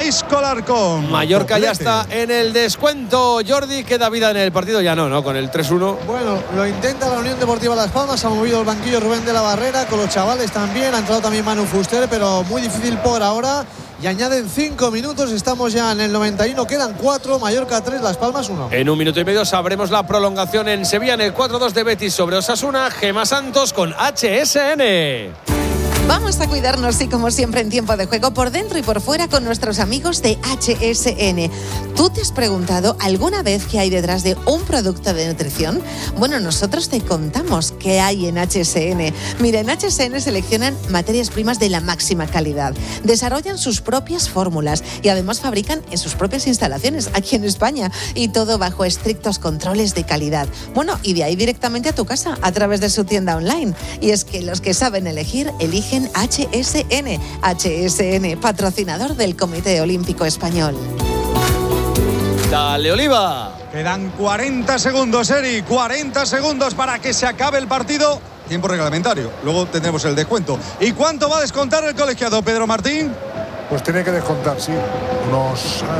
Isco Alarcón. Mallorca ya está en el descuento. Jordi, queda vida en el partido. Ya no, con el 3-1. Bueno, lo intenta la Unión Deportiva Las Palmas. Ha movido el banquillo Rubén de la Barrera. Con los chavales también. Ha entrado también Manu Fuster, pero muy difícil por ahora. Y añaden 5 minutos. Estamos ya en el 91. Quedan 4. Mallorca 3, Las Palmas 1. En 1 minuto y medio sabremos la prolongación en Sevilla en el 4-2 de Betis sobre Osasuna. Gemma Santos con HSN. Vamos a cuidarnos y como siempre en tiempo de juego por dentro y por fuera con nuestros amigos de HSN. ¿Tú te has preguntado alguna vez qué hay detrás de un producto de nutrición? Bueno, nosotros te contamos qué hay en HSN. Mira, en HSN seleccionan materias primas de la máxima calidad, desarrollan sus propias fórmulas y además fabrican en sus propias instalaciones aquí en España y todo bajo estrictos controles de calidad. Bueno, y de ahí directamente a tu casa a través de su tienda online. Y es que los que saben elegir, eligen HSN. HSN, patrocinador del Comité Olímpico Español. Dale, Oliva. Quedan 40 segundos, Eri. 40 segundos para que se acabe el partido. Tiempo reglamentario. Luego tendremos el descuento. ¿Y cuánto va a descontar el colegiado, Pedro Martín? Pues tiene que descontar, sí. Unos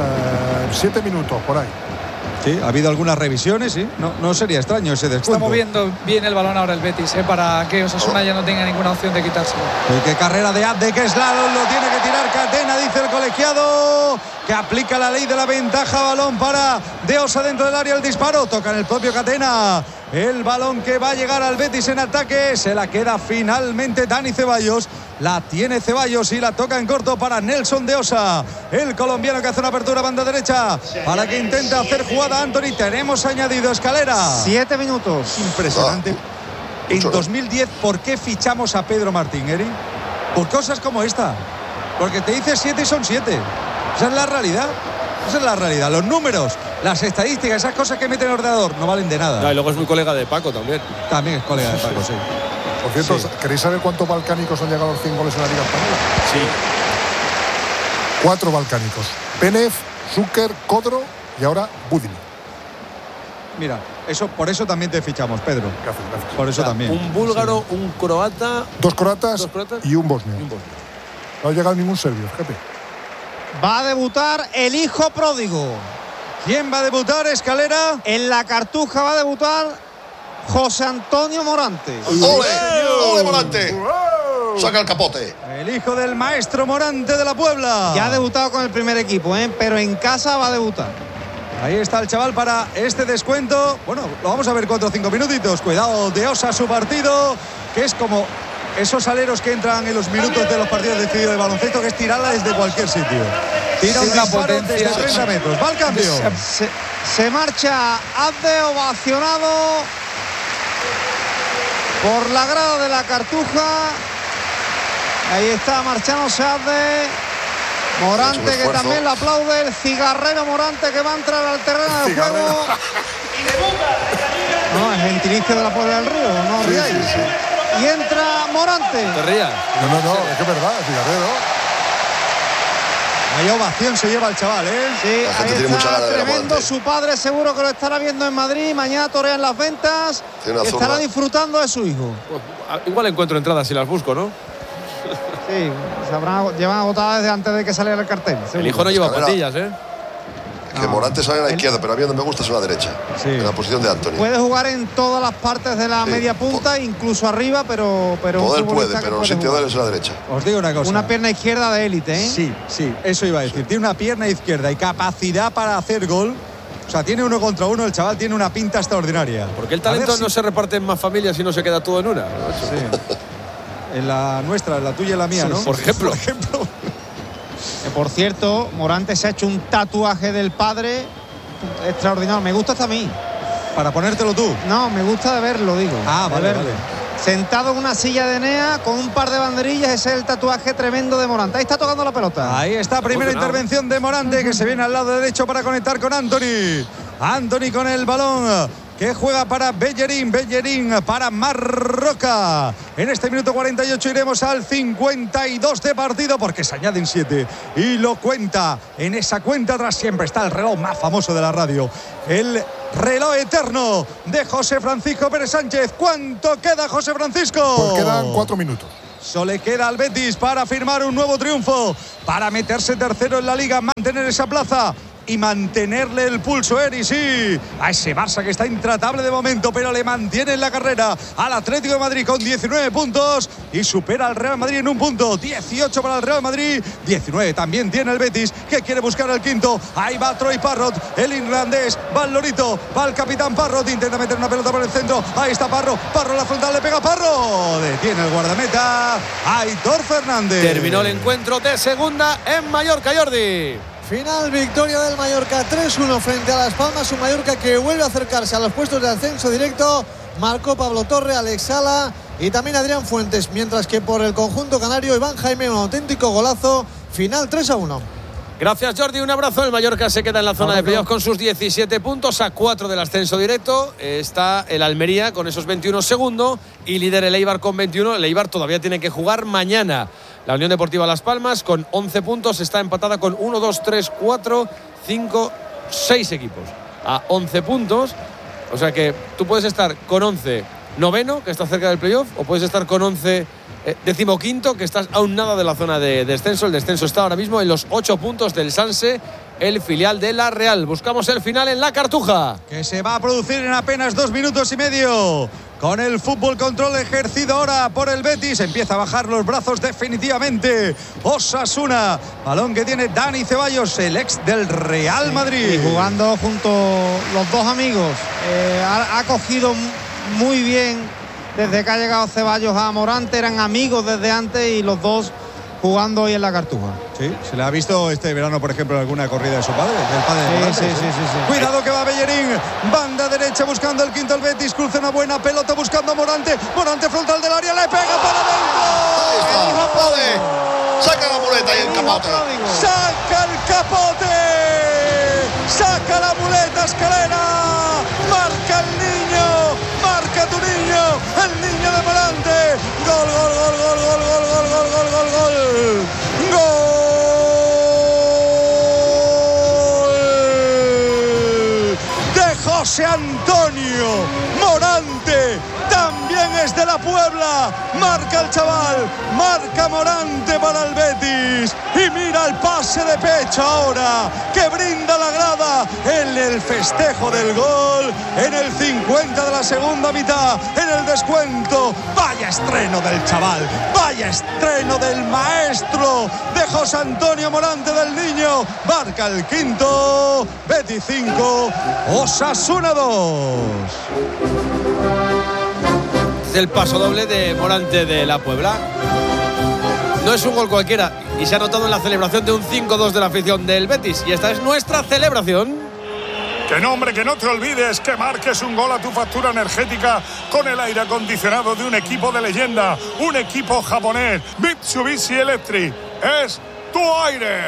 7 minutos por ahí. Sí, ha habido algunas revisiones, sí. No sería extraño ese descuento. Está moviendo bien el balón ahora el Betis, para que Osasuna ya no tenga ninguna opción de quitárselo. Qué carrera de Abde, que es Lalo, lo tiene que tirar Catena, dice el colegiado, que aplica la ley de la ventaja. Balón para De Osa dentro del área, el disparo, toca en el propio Catena. El balón que va a llegar al Betis en ataque, se la queda finalmente Dani Ceballos. La tiene Ceballos y la toca en corto para Nelson De Osa, el colombiano que hace una apertura banda derecha para que intente hacer jugada Anthony. Tenemos añadido Escalera. 7 minutos. Impresionante. En 2010, ¿por qué fichamos a Pedro Martín, Eri? Por cosas como esta. Porque te dice 7 y son 7. Esa es la realidad. Esa es la realidad. Los números, las estadísticas, esas cosas que mete en el ordenador no valen de nada. No, y luego es muy colega de Paco también. También es colega de Paco, sí. Por cierto, Sí. ¿queréis saber cuántos balcánicos han llegado a los 100 goles en la Liga Española? Sí. 4 balcánicos. Penev, Zucker, Codro y ahora Budimir. Mira, por eso también te fichamos, Pedro. Gracias. Por eso también. Un búlgaro, un croata. 2 croatas, Dos croatas y un bosnio. y un bosnio. No ha llegado ningún serbio, fíjate. Va a debutar el hijo pródigo. ¿Quién va a debutar, Escalera? En la Cartuja va a debutar José Antonio Morante. ¡Ole, Morante! Saca el capote. El hijo del maestro Morante de la Puebla. Ya ha debutado con el primer equipo, pero en casa va a debutar. Ahí está el chaval para este descuento. Bueno, lo vamos a ver 4 o 5 minutitos. Cuidado, De Osa, su partido, que es como esos aleros que entran en los minutos de los partidos decididos de baloncesto, que es tirarla desde cualquier sitio. Tira un Una disparo potencia. desde 30 metros. Va al cambio. Se marcha Abde, ovacionado por la grada de la Cartuja. Ahí está marchándose Abde. Morante, que esfuerzo. también le aplaude. El cigarrero Morante, que va a entrar al terreno del juego. No, es gentilicio de la Puebla del Río, no ríais. Y entra Morante. Te rías. No, es que es verdad, Cigarrero. Hay ovación, se lleva el chaval, ¿eh? Sí, La gente ahí tiene mucha está gana de ver a tremendo. Morante. Su padre seguro que lo estará viendo en Madrid. Mañana torean las ventas. Tiene una Y estará zurda. disfrutando de su hijo. Pues, igual encuentro entradas si las busco, ¿no? Sí, llevan agotadas desde antes de que saliera el cartel. El seguro. hijo no lleva Escalera. patillas, ¿eh? Que Morante sale a la izquierda, pero a mí donde me gusta es a la derecha. Sí. En la posición de Anthony. Puede jugar en todas las partes de la Sí. media punta, incluso arriba, pero un Poder futbolista puede, que pero el puede sitio de jugar. él es a la derecha. Os digo una cosa. Una pierna izquierda de élite, ¿eh? Sí, eso iba a decir. Tiene una pierna izquierda y capacidad para hacer gol. O sea, tiene 1 contra 1. El chaval tiene una pinta extraordinaria. Porque el A ver talento si- no se reparte en más familias y no se queda todo en una. Sí. En la nuestra, en la tuya y la mía, Sí, ¿no? por ejemplo. Que, por cierto, Morante se ha hecho un tatuaje del padre extraordinario. Me gusta hasta a mí. Para ponértelo tú. No, me gusta de verlo, digo. Ah, de vale, verlo. vale. Sentado en una silla de Enea con un par de banderillas, ese es el tatuaje tremendo de Morante. Ahí está tocando la pelota. Ahí está, primera emocionado. intervención de Morante, que se viene al lado derecho para conectar con Anthony. Anthony con el balón, que juega para Bellerín para Marroca. En este minuto 48 iremos al 52 de partido, porque se añaden 7 y lo cuenta. En esa cuenta atrás siempre está el reloj más famoso de la radio, el reloj eterno de José Francisco Pérez Sánchez. ¿Cuánto queda, José Francisco? Pues quedan 4 minutos. Solo le queda al Betis para firmar un nuevo triunfo, para meterse tercero en la Liga, mantener esa plaza y mantenerle el pulso, sí, a ese Barça que está intratable de momento, pero le mantiene en la carrera al Atlético de Madrid con 19 puntos y supera al Real Madrid en un punto. 18 para el Real Madrid, 19 también tiene el Betis, que quiere buscar el quinto. Ahí va Troy Parrott, el irlandés, va el Lorito, va el capitán Parrott, intenta meter una pelota por el centro. Ahí está Parro a la frontal, le pega Parro, detiene el guardameta Aitor Fernández. Terminó el encuentro de segunda en Mallorca, Jordi. Final, victoria del Mallorca 3-1 frente a Las Palmas. Un Mallorca que vuelve a acercarse a los puestos de ascenso directo. Marcó Pablo Torre, Alex Sala y también Adrián Fuentes. Mientras que por el conjunto canario, Iván Jaime, un auténtico golazo. Final 3-1. Gracias, Jordi. Un abrazo. El Mallorca se queda en la zona de playoff con sus 17 puntos, a 4 del ascenso directo. Está el Almería con esos 21 segundo y líder el Eibar con 21. El Eibar todavía tiene que jugar mañana. La Unión Deportiva Las Palmas con 11 puntos está empatada con 1, 2, 3, 4, 5, 6 equipos a 11 puntos. O sea que tú puedes estar con 11 noveno, que está cerca del playoff, o puedes estar con 11 decimoquinto, que estás aún nada de la zona de descenso. El descenso está ahora mismo en los 8 puntos del Sanse, el filial de la Real. Buscamos el final en la Cartuja, que se va a producir en apenas 2 minutos y medio. Con el fútbol control ejercido ahora por el Betis, empieza a bajar los brazos definitivamente Osasuna. Balón que tiene Dani Ceballos, el ex del Real Madrid. Y jugando junto los dos amigos. Ha cogido muy bien desde que ha llegado Ceballos a Morante. Eran amigos desde antes y los dos jugando hoy en la Cartuja. Sí, se le ha visto este verano, por ejemplo, en alguna corrida de su padre, del padre de Morante. Sí. Cuidado que va Bellerín, banda derecha buscando el quinto el Betis, cruza una buena pelota buscando a Morante, Morante frontal del área, le pega para adentro. Saca la muleta y el capote. Saca el capote, saca la muleta Escalera, marca el niño, marca tu niño, el niño de Morante. Gol, gol, gol, gol, gol, gol, gol, gol, gol, gol, gol. ¡Gol de José Antonio Morante! También es de la Puebla. Marca el chaval, marca Morante para el Betis. Y mira el pase de pecho ahora que brinda la grada en el festejo del gol. En el 50 de la segunda mitad, en el descuento. Vaya estreno del chaval, vaya estreno del maestro de José Antonio Morante, del niño. Marca el quinto. Betis 5, Osasuna 2. El paso doble de Morante de la Puebla. No es un gol cualquiera y se ha notado en la celebración de un 5-2 de la afición del Betis. Y esta es nuestra celebración. Que no, hombre, que no te olvides que marques un gol a tu factura energética con el aire acondicionado de un equipo de leyenda, un equipo japonés, Mitsubishi Electric. Es tu aire.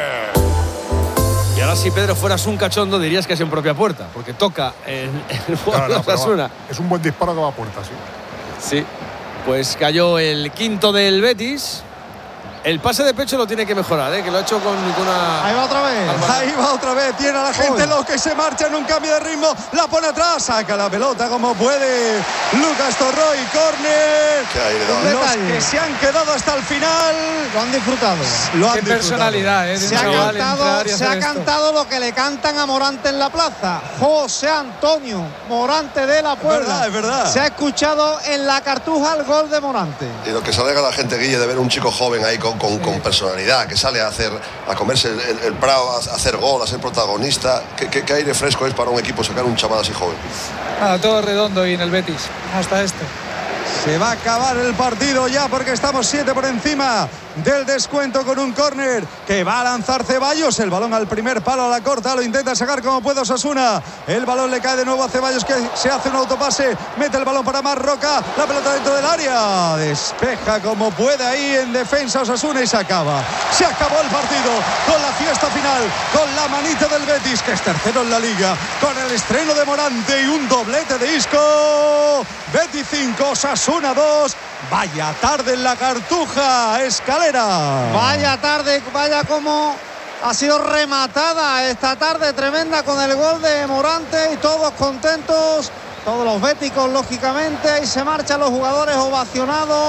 Y ahora, si Pedro fueras un cachondo, dirías que es en propia puerta, porque toca en el juego de Osasuna. Es un buen disparo que va a puerta, sí. Sí, pues cayó el quinto del Betis. El pase de pecho lo tiene que mejorar, que lo ha hecho con una... Ahí va otra vez. Ahí va otra vez. Tiene a la gente loca y se marcha en un cambio de ritmo. La pone atrás. Saca la pelota como puede Lucas Torroy. Córner. Los que se han quedado hasta el final lo han disfrutado. Qué personalidad, Se ha cantado lo que le cantan a Morante en la plaza. José Antonio Morante de la Puebla. Es verdad. Se ha escuchado en la Cartuja el gol de Morante. Y lo que se alegra la gente, Guille, de ver un chico joven ahí con personalidad, que sale a comerse el prado, a hacer gol, a ser protagonista. ¿Qué aire fresco es para un equipo sacar un chaval así joven? Todo redondo y en el Betis, hasta este. Se va a acabar el partido ya porque estamos 7 por encima del descuento con un córner que va a lanzar Ceballos. El balón al primer palo, a la corta, lo intenta sacar como puede Osasuna. El balón le cae de nuevo a Ceballos, que se hace un autopase, mete el balón para Marroca, la pelota dentro del área, despeja como puede ahí en defensa Osasuna y se acaba. Se acabó el partido con la fiesta final, con la manita del Betis, que es tercero en la Liga, con el estreno de Morante y un doblete de Isco. Betis 5, Osasuna 2. Vaya tarde en la Cartuja, Escalera. Vaya tarde, vaya como ha sido rematada esta tarde tremenda con el gol de Morante y todos contentos, todos los béticos lógicamente, y se marchan los jugadores ovacionados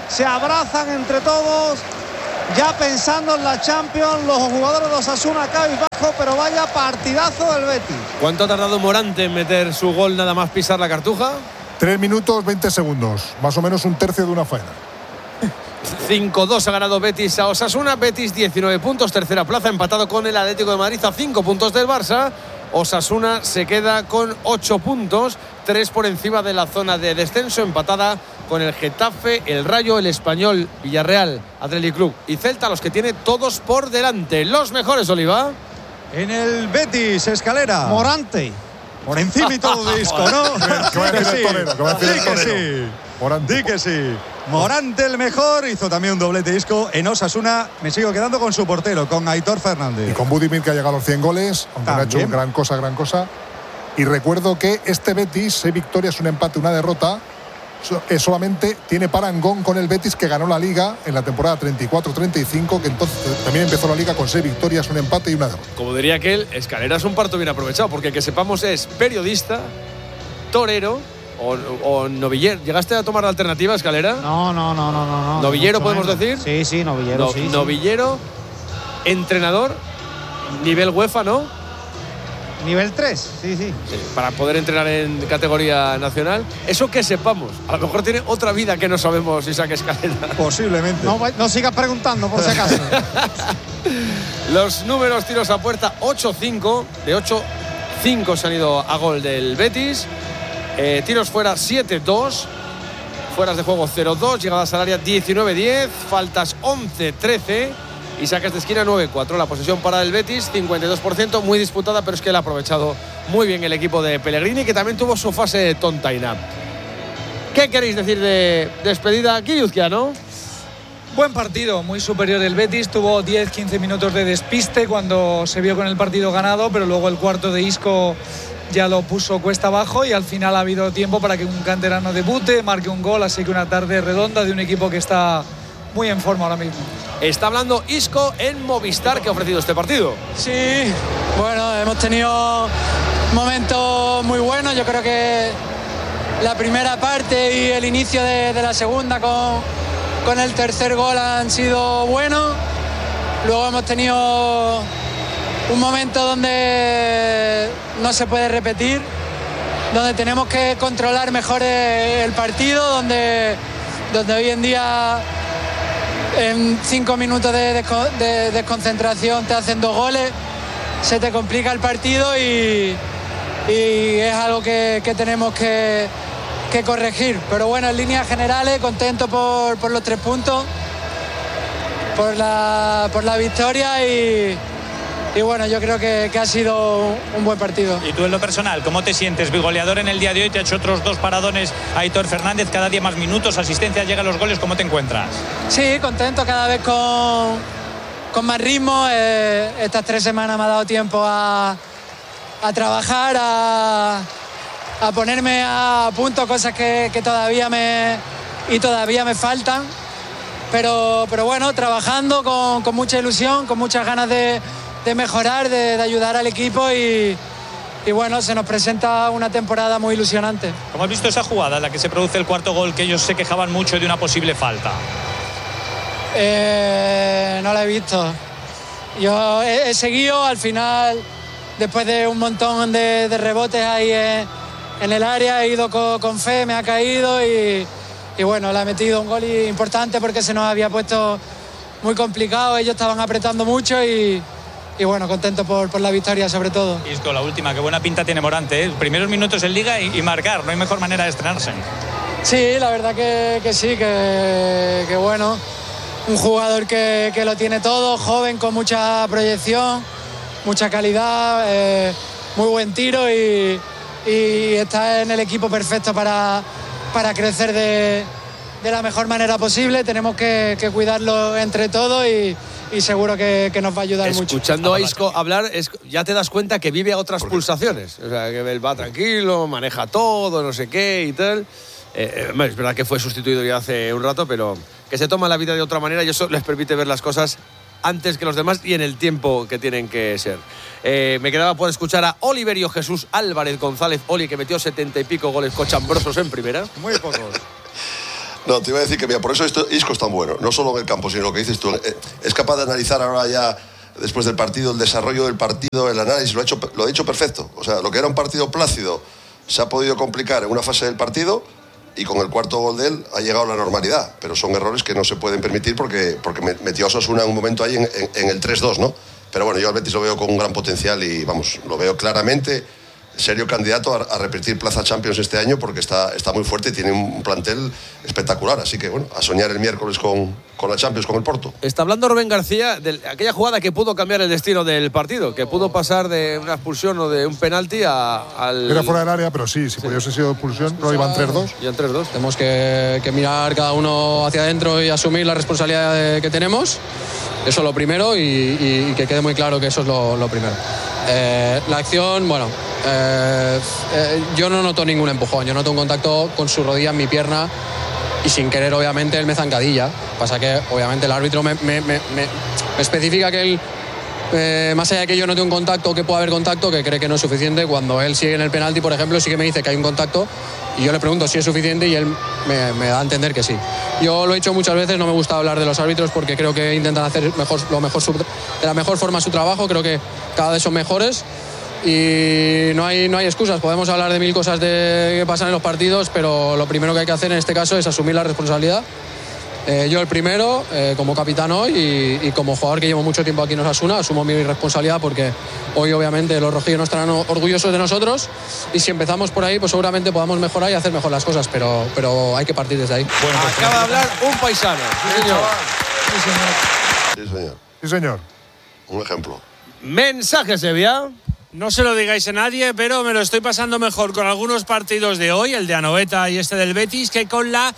se abrazan entre todos, ya pensando en la Champions, los jugadores de Osasuna cabizbajo, pero vaya partidazo del Betis. ¿Cuánto ha tardado Morante en meter su gol nada más pisar la Cartuja? 3 minutos 20 segundos, más o menos un tercio de una faena. 5-2 ha ganado Betis a Osasuna. Betis 19 puntos, tercera plaza, empatado con el Atlético de Madrid a 5 puntos del Barça. Osasuna se queda con 8 puntos, 3 por encima de la zona de descenso, empatada con el Getafe, el Rayo, el Español, Villarreal, Athletic Club y Celta, los que tiene todos por delante. Los mejores, Oliva. En el Betis, Escalera. Morante. Por encima y todo de Isco, ¿no? Que va a decir el torero, que va a decir el torero. Morante. Di que sí. Morante el mejor, hizo también un doblete Isco. En Osasuna me sigo quedando con su portero, con Aitor Fernández. Y con Budimir, que ha llegado a los 100 goles, aunque no ha hecho gran cosa. Y recuerdo que este Betis, 6 victorias, un empate, una derrota, solamente tiene parangón con el Betis, que ganó la Liga en la temporada 34-35, que entonces también empezó la Liga con 6 victorias, un empate y una derrota. Como diría aquel, Escalera es un parto bien aprovechado, porque que sepamos es periodista, torero o novillero. ¿Llegaste a tomar la alternativa, Escalera? No. ¿Novillero podemos decir? Sí, novillero. Sí. Novillero, entrenador, nivel UEFA, ¿no? Nivel 3, sí. Para poder entrenar en categoría nacional. Eso que sepamos. A lo mejor tiene otra vida que no sabemos, Isaac Escalera. Posiblemente. No sigas preguntando, por si acaso. Los números: tiros a puerta 8-5. De 8-5 se han ido a gol del Betis. Tiros fuera 7-2. Fueras de juego 0-2. Llegadas al área 19-10. Faltas 11-13. Y saques de esquina 9-4. La posesión para el Betis, 52%, muy disputada, pero es que la ha aprovechado muy bien el equipo de Pellegrini, que también tuvo su fase tontaina. ¿Qué queréis decir de despedida aquí, Uzquiano? Buen partido, muy superior el Betis. Tuvo 10-15 minutos de despiste cuando se vio con el partido ganado, pero luego el cuarto de Isco ya lo puso cuesta abajo y al final ha habido tiempo para que un canterano debute, marque un gol, así que una tarde redonda de un equipo que está muy en forma ahora mismo. Está hablando Isco en Movistar, que ha ofrecido este partido. Sí, bueno, hemos tenido momentos muy buenos. Yo creo que la primera parte y el inicio de la segunda con el tercer gol han sido buenos. Luego hemos tenido un momento donde no se puede repetir, donde tenemos que controlar mejor el partido, donde hoy en día en 5 minutos de desconcentración te hacen 2 goles, se te complica el partido y es algo que tenemos que corregir. Pero bueno, en líneas generales, contento por los 3 puntos, por la victoria y bueno, yo creo que ha sido un buen partido. Y tú en lo personal, ¿cómo te sientes? Goleador en el día de hoy, te ha hecho otros 2 paradones Aitor Fernández, cada día más minutos, asistencia, llegan los goles, ¿cómo te encuentras? Sí, contento, cada vez con más ritmo. Estas 3 semanas me ha dado tiempo a trabajar, a ponerme a punto cosas que todavía me faltan. Pero bueno, trabajando con mucha ilusión, con muchas ganas de mejorar, de ayudar al equipo y bueno, se nos presenta una temporada muy ilusionante. ¿Cómo has visto esa jugada en la que se produce el cuarto gol, que ellos se quejaban mucho de una posible falta? No la he visto. Yo he seguido, al final, después de un montón de rebotes ahí en el área, he ido con fe, me ha caído y bueno, le ha metido un gol importante porque se nos había puesto muy complicado, ellos estaban apretando mucho y bueno, contento por la victoria sobre todo. Isco, la última, qué buena pinta tiene Morante, ¿eh? Primeros minutos en Liga y marcar, no hay mejor manera de estrenarse. Sí, la verdad que sí, que bueno, un jugador que lo tiene todo, joven, con mucha proyección, mucha calidad, muy buen tiro y está en el equipo perfecto para crecer de la mejor manera posible. Tenemos que cuidarlo entre todos y seguro que nos va a ayudar mucho. Escuchando a Isco hablar, ya te das cuenta que vive a otras pulsaciones. O sea, que él va tranquilo, maneja todo, no sé qué y tal. Es verdad que fue sustituido ya hace un rato, pero que se toma la vida de otra manera y eso les permite ver las cosas antes que los demás y en el tiempo que tienen que ser. Me quedaba por escuchar a Oliverio Jesús Álvarez González, Oli, que metió 70 y pico goles cochambrosos en primera. Muy pocos. No, te iba a decir que, mira, por eso Isco es tan bueno. No solo en el campo, sino lo que dices tú. Es capaz de analizar ahora ya, después del partido, el desarrollo del partido, el análisis. Lo ha hecho perfecto. O sea, lo que era un partido plácido se ha podido complicar en una fase del partido y con el cuarto gol de él ha llegado a la normalidad. Pero son errores que no se pueden permitir porque metió a Osasuna en un momento ahí en el 3-2, ¿no? Pero bueno, yo al Betis lo veo con un gran potencial y, vamos, lo veo claramente serio candidato a repetir plaza Champions este año porque está muy fuerte y tiene un plantel espectacular. Así que, bueno, a soñar el miércoles con la Champions, con el Porto. Está hablando Rubén García de aquella jugada que pudo cambiar el destino del partido, que pudo pasar de una expulsión o de un penalti al... Era fuera del área, pero sí, si pudiese sido expulsión, no iban 3-2. Iban 3-2. Tenemos que mirar cada uno hacia adentro y asumir la responsabilidad que tenemos. Eso es lo primero y que quede muy claro que eso es lo primero. La acción, bueno, yo no noto ningún empujón, yo noto un contacto con su rodilla en mi pierna y sin querer, obviamente, él me zancadilla. Pasa que, obviamente, el árbitro me especifica que él, más allá de que yo note un contacto, que pueda haber contacto, que cree que no es suficiente, cuando él sigue en el penalti, por ejemplo, sí que me dice que hay un contacto y yo le pregunto si es suficiente y él me da a entender que sí. Yo lo he dicho muchas veces, no me gusta hablar de los árbitros porque creo que intentan hacer de la mejor forma su trabajo, creo que cada vez son mejores y no hay excusas. Podemos hablar de mil cosas que pasan en los partidos, pero lo primero que hay que hacer en este caso es asumir la responsabilidad. Yo el primero, como capitán hoy y como jugador que llevo mucho tiempo aquí en Osasuna, asumo mi responsabilidad porque hoy obviamente los rojillos no estarán orgullosos de nosotros y si empezamos por ahí pues seguramente podamos mejorar y hacer mejor las cosas, pero hay que partir desde ahí. Bueno, pues acaba de hablar un paisano. Sí, señor. Sí, señor. Sí, señor. Un ejemplo. Mensaje, Sevilla. No se lo digáis a nadie, pero me lo estoy pasando mejor con algunos partidos de hoy, el de Anoeta y este del Betis, que con la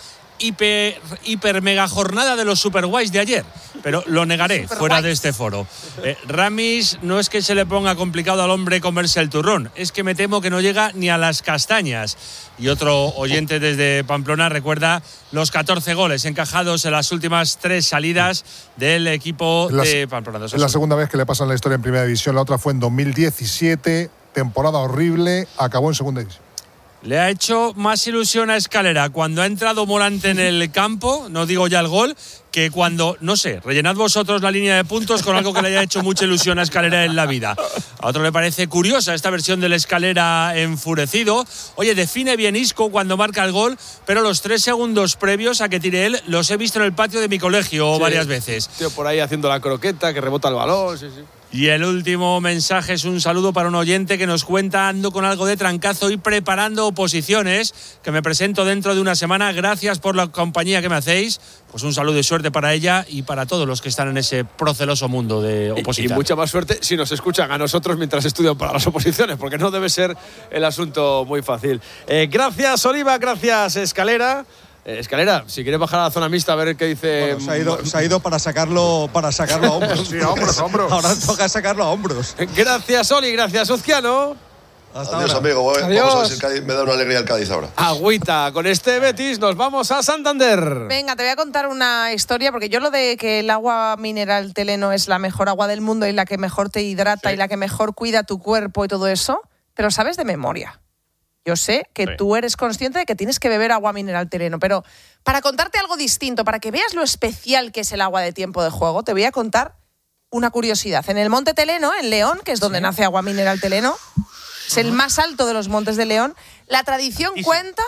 hiper mega jornada de los super guays de ayer, pero lo negaré fuera de este foro. Ramis no es que se le ponga complicado al hombre comerse el turrón, es que me temo que no llega ni a las castañas. Y otro oyente desde Pamplona recuerda los 14 goles encajados en las últimas 3 salidas del equipo de Pamplona. Es la segunda vez que le pasa en la historia en Primera División, la otra fue en 2017, temporada horrible, acabó en Segunda División. Le ha hecho más ilusión a Escalera cuando ha entrado Morante en el campo, no digo ya el gol, que cuando, no sé, rellenad vosotros la línea de puntos con algo que le haya hecho mucha ilusión a Escalera en la vida. A otro le parece curiosa esta versión del Escalera enfurecido. Oye, define bien Isco cuando marca el gol, pero los 3 segundos previos a que tire él los he visto en el patio de mi colegio varias veces. Tío, por ahí haciendo la croqueta, que rebota el balón, sí. Y el último mensaje es un saludo para un oyente que nos cuenta: ando con algo de trancazo y preparando oposiciones, que me presento dentro de una semana. Gracias por la compañía que me hacéis. Pues un saludo y suerte para ella y para todos los que están en ese proceloso mundo de opositar. Y mucha más suerte si nos escuchan a nosotros mientras estudian para las oposiciones, porque no debe ser el asunto muy fácil. Gracias, Oliva, gracias, Escalera. Escalera, si quieres bajar a la zona mixta a ver qué dice. Bueno, se ha ido para sacarlo a hombros. Sí, a hombros. Ahora toca sacarlo a hombros. Gracias, Oli, gracias, Uzquiano. Adiós, amigo. Adiós. Vamos a ver si el Cádiz me da una alegría el Cádiz ahora. Agüita, con este Betis nos vamos a Santander. Venga, te voy a contar una historia, porque yo lo de que el agua mineral Teleno es la mejor agua del mundo y la que mejor te hidrata y la que mejor cuida tu cuerpo y todo eso, pero sabes de memoria. Yo sé que tú eres consciente de que tienes que beber agua mineral Teleno, pero para contarte algo distinto, para que veas lo especial que es el agua de tiempo de juego, te voy a contar una curiosidad. En el Monte Teleno, en León, que es donde nace agua mineral Teleno, es el más alto de los montes de León, la tradición cuenta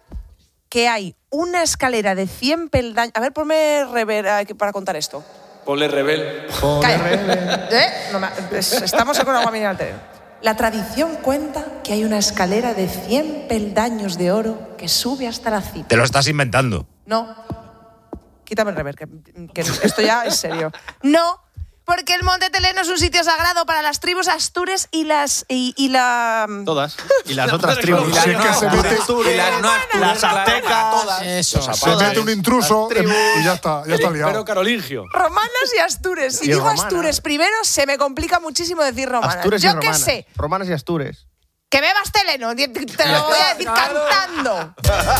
que hay una escalera de 100 peldaños. A ver, ponme rever para contar esto. Ponle rebel. Estamos con agua mineral Teleno. La tradición cuenta que hay una escalera de 100 peldaños de oro que sube hasta la cima. Te lo estás inventando. No. Quítame el rever, que esto ya es serio. No, porque el Monte Teleno es un sitio sagrado para las tribus astures y las... Todas. Y las otras tribus. Las aztecas. Todas. Eso. Se mete un intruso y ya está liado. Pero carolingio. Romanas y astures. Si digo romanas. Astures primero, se me complica muchísimo decir romanas. Astures y Yo romanas. qué sé. Romanas y Astures. Que bebas Teleno, te lo voy a decir cantando.